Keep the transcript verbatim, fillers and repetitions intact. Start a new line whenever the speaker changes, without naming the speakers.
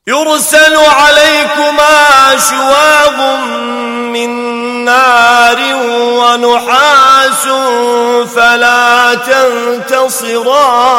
يرسل عليكما شواظ من نار ونحاس فلا تنتصران